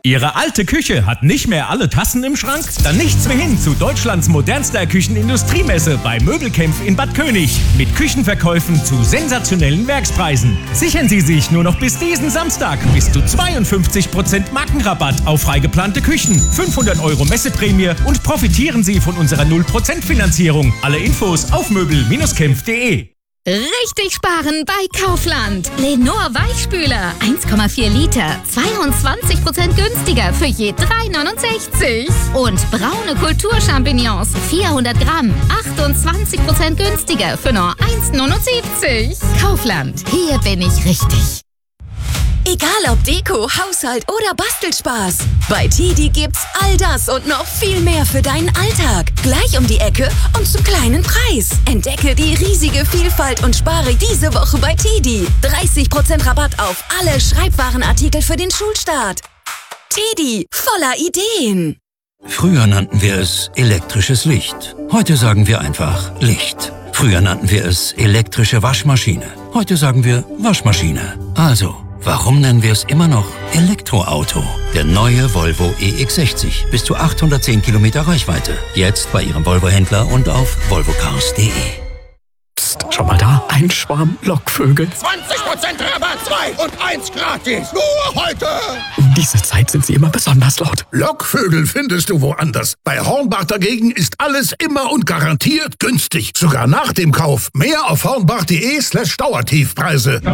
Ihre alte Küche hat nicht mehr alle Tassen im Schrank? Dann nichts mehr hin zu Deutschlands modernster Küchenindustriemesse bei Möbelkämpf in Bad König. Mit Küchenverkäufen zu sensationellen Werkspreisen. Sichern Sie sich nur noch bis diesen Samstag bis zu 52% Markenrabatt auf freigeplante Küchen, 500 € Messeprämie und profitieren Sie von unserer 0% Finanzierung. Alle Infos auf möbel-kämpf.de. Richtig sparen bei Kaufland. Lenor Weichspüler 1,4 Liter, 22% günstiger für je 3,69. Und braune Kulturchampignons 400 Gramm, 28% günstiger für nur 1,79. Kaufland, hier bin ich richtig. Egal ob Deko, Haushalt oder Bastelspaß. Bei TIDI gibt's all das und noch viel mehr für deinen Alltag. Gleich um die Ecke und zum kleinen Preis. Entdecke die riesige Vielfalt und spare diese Woche bei TIDI. 30% Rabatt auf alle Schreibwarenartikel für den Schulstart. TIDI, voller Ideen. Früher nannten wir es elektrisches Licht. Heute sagen wir einfach Licht. Früher nannten wir es elektrische Waschmaschine. Heute sagen wir Waschmaschine. Also, warum nennen wir es immer noch Elektroauto? Der neue Volvo EX60. Bis zu 810 Kilometer Reichweite. Jetzt bei Ihrem Volvo-Händler und auf volvocars.de. Psst, schau mal da. Ein Schwarm Lockvögel. 20% Rabatt, 2 und 1 gratis. Nur heute. Um diese Zeit sind sie immer besonders laut. Lockvögel findest du woanders. Bei Hornbach dagegen ist alles immer und garantiert günstig. Sogar nach dem Kauf. Mehr auf hornbach.de/Dauertiefpreise.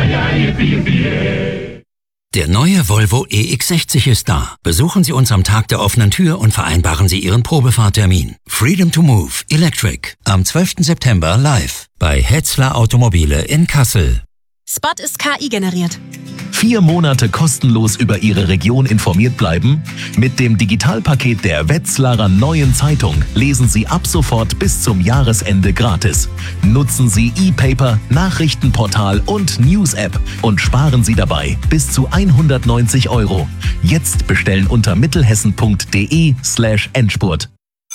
Der neue Volvo EX60 ist da. Besuchen Sie uns am Tag der offenen Tür und vereinbaren Sie Ihren Probefahrtermin. Freedom to Move Electric. Am 12. September live bei Hetzler Automobile in Kassel. Spot ist KI generiert. 4 Monate kostenlos über Ihre Region informiert bleiben? Mit dem Digitalpaket der Wetzlarer Neuen Zeitung lesen Sie ab sofort bis zum Jahresende gratis. Nutzen Sie E-Paper, Nachrichtenportal und News-App und sparen Sie dabei bis zu 190 €. Jetzt bestellen unter mittelhessen.de/Endspurt.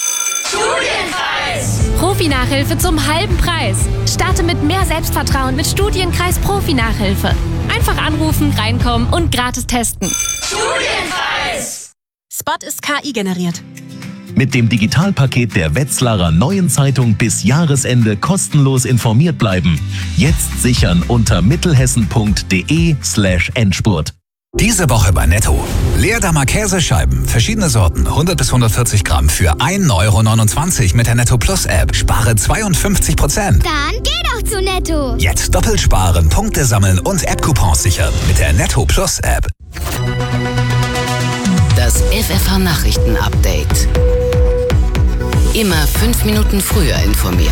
Profi-Nachhilfe zum halben Preis. Starte mit mehr Selbstvertrauen mit Studienkreis Profi-Nachhilfe. Einfach anrufen, reinkommen und gratis testen. Studienkreis! Spot ist KI generiert. Mit dem Digitalpaket der Wetzlarer Neuen Zeitung bis Jahresende kostenlos informiert bleiben. Jetzt sichern unter mittelhessen.de/Endspurt. Diese Woche bei Netto. Leerdammer Käsescheiben, verschiedene Sorten, 100 bis 140 Gramm für 1,29 € mit der Netto Plus App. Spare 52%. Dann geh doch zu Netto. Jetzt doppelt sparen, Punkte sammeln und App-Coupons sichern mit der Netto Plus App. Das FFH Nachrichten-Update. Immer 5 Minuten früher informiert.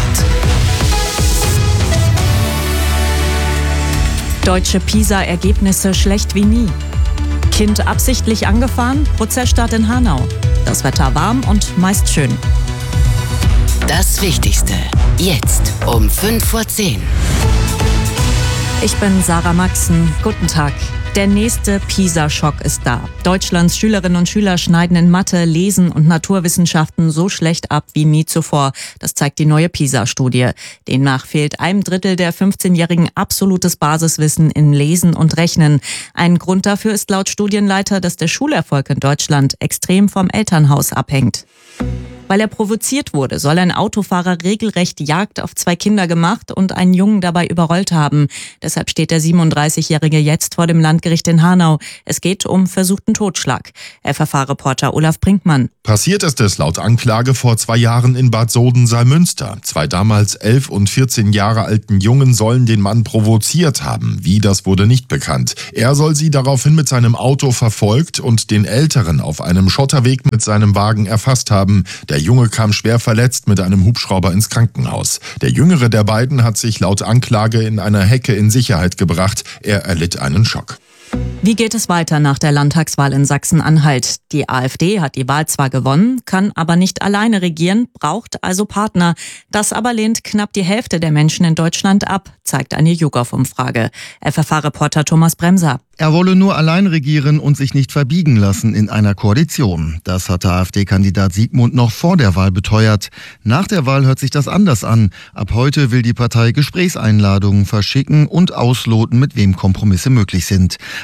Deutsche PISA-Ergebnisse schlecht wie nie. Kind absichtlich angefahren, Prozessstart in Hanau. Das Wetter warm und meist schön. Das Wichtigste, jetzt um 5:10 Uhr. Ich bin Sarah Maxen. Guten Tag. Der nächste PISA-Schock ist da. Deutschlands Schülerinnen und Schüler schneiden in Mathe, Lesen und Naturwissenschaften so schlecht ab wie nie zuvor. Das zeigt die neue PISA-Studie. Demnach fehlt 1/3 der 15-Jährigen absolutes Basiswissen in Lesen und Rechnen. Ein Grund dafür ist laut Studienleiter, dass der Schulerfolg in Deutschland extrem vom Elternhaus abhängt. Weil er provoziert wurde, soll ein Autofahrer regelrecht Jagd auf 2 Kinder gemacht und einen Jungen dabei überrollt haben. Deshalb steht der 37-Jährige jetzt vor dem Landgericht in Hanau. Es geht um versuchten Totschlag. FFH-Reporter Olaf Brinkmann. Passiert ist es laut Anklage vor 2 Jahren in Bad Soden-Salmünster. 2 damals 11 und 14 Jahre alten Jungen sollen den Mann provoziert haben. Wie, das wurde nicht bekannt. Er soll sie daraufhin mit seinem Auto verfolgt und den Älteren auf einem Schotterweg mit seinem Wagen erfasst haben. Der Junge kam schwer verletzt mit einem Hubschrauber ins Krankenhaus. Der jüngere der beiden hat sich laut Anklage in einer Hecke in Sicherheit gebracht. Er erlitt einen Schock. Wie geht es weiter nach der Landtagswahl in Sachsen-Anhalt? Die AfD hat die Wahl zwar gewonnen, kann aber nicht alleine regieren, braucht also Partner. Das aber lehnt knapp die Hälfte der Menschen in Deutschland ab, zeigt eine YouGov-Umfrage. FFH-Reporter Thomas Bremser. Er wolle nur allein regieren und sich nicht verbiegen lassen in einer Koalition. Das hatte AfD-Kandidat Siegmund noch vor der Wahl beteuert. Nach der Wahl hört sich das anders an. Ab heute will die Partei Gesprächseinladungen verschicken und ausloten, mit wem Kompromisse möglich sind.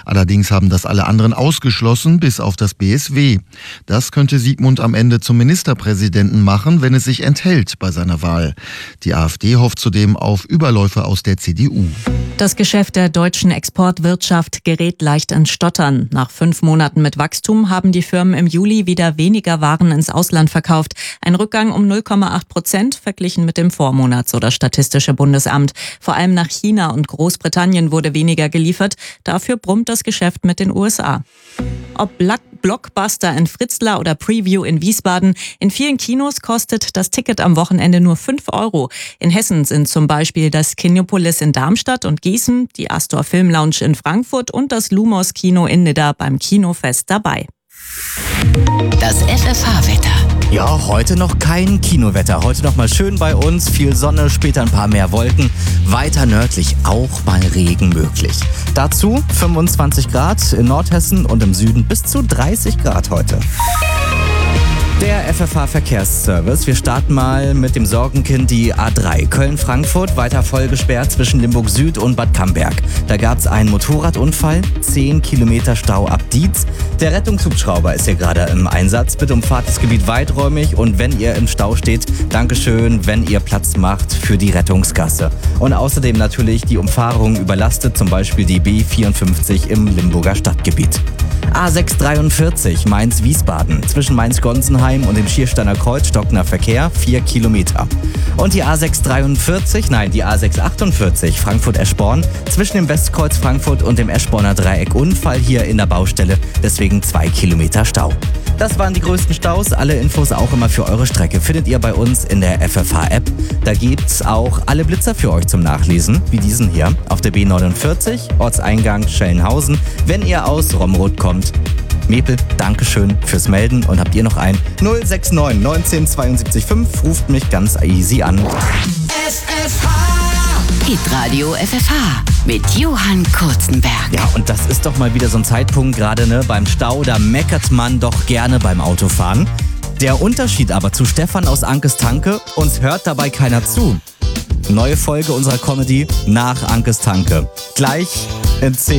Allerdings haben das alle anderen ausgeschlossen, bis auf das BSW. Das könnte Sigmund am Ende zum Ministerpräsidenten machen, wenn es sich enthält bei seiner Wahl. Die AfD hofft zudem auf Überläufe aus der CDU. Das Geschäft der deutschen Exportwirtschaft gerät leicht ins Stottern. Nach 5 Monaten mit Wachstum haben die Firmen im Juli wieder weniger Waren ins Ausland verkauft. Ein Rückgang um 0,8% verglichen mit dem Vormonat, so das Statistische Bundesamt. Vor allem nach China und Großbritannien wurde weniger geliefert. Dafür brummt das Geschäft mit den USA. Ob Blockbuster in Fritzlar oder Preview in Wiesbaden, in vielen Kinos kostet das Ticket am Wochenende nur 5 €. In Hessen sind zum Beispiel das Kinopolis in Darmstadt und Gießen, die Astor Film Lounge in Frankfurt und das Lumos Kino in Nidda beim Kinofest dabei. Das FFH-Wetter. Ja, heute noch kein Kinowetter. Heute noch mal schön bei uns. Viel Sonne, später ein paar mehr Wolken. Weiter nördlich auch mal Regen möglich. Dazu 25 Grad in Nordhessen und im Süden bis zu 30 Grad heute. Der FFH-Verkehrsservice. Wir starten mal mit dem Sorgenkind, die A3. Köln-Frankfurt, weiter voll gesperrt zwischen Limburg Süd und Bad Camberg. Da gab es einen Motorradunfall, 10 Kilometer Stau ab Dietz. Der Rettungshubschrauber ist hier gerade im Einsatz. Bitte umfahrt das Gebiet weiträumig und wenn ihr im Stau steht, Dankeschön, wenn ihr Platz macht für die Rettungsgasse. Und außerdem natürlich die Umfahrung überlastet, zum Beispiel die B54 im Limburger Stadtgebiet. A643 Mainz-Wiesbaden. Zwischen Mainz-Gonsenheim und dem Schiersteiner Kreuz stockender Verkehr, 4 Kilometer. Und die die A648 Frankfurt-Eschborn. Zwischen dem Westkreuz Frankfurt und dem Eschborner Dreieck Unfall hier in der Baustelle, deswegen 2 Kilometer Stau. Das waren die größten Staus. Alle Infos auch immer für eure Strecke findet ihr bei uns in der FFH-App. Da gibt's auch alle Blitzer für euch zum Nachlesen, wie diesen hier auf der B49, Ortseingang Schellenhausen, wenn ihr aus Romrod kommt. Mepel, Dankeschön fürs Melden und habt ihr noch ein 069 19 72 5, ruft mich ganz easy an. Hitradio FFH mit Johann Kurzenberg. Ja, und das ist doch mal wieder so ein Zeitpunkt, gerade beim Stau, da meckert man doch gerne beim Autofahren. Der Unterschied aber zu Stefan aus Ankes Tanke, uns hört dabei keiner zu. Neue Folge unserer Comedy nach Ankes Tanke. Gleich in 10